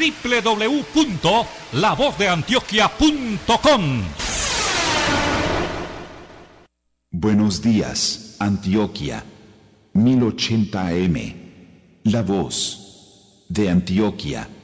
www.lavozdeantioquia.com. Buenos días, Antioquia. 1080 AM. La voz de Antioquia.